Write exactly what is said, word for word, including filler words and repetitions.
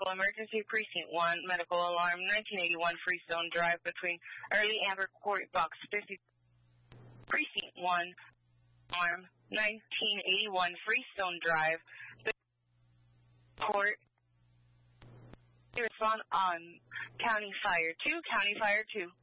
medical emergency, precinct one, medical alarm, nineteen eighty-one Freestone Drive between Early Amber Court, box fifty. Precinct one, alarm, nineteen eighty-one Freestone Drive, Court. Respond on County Fire two, County Fire two.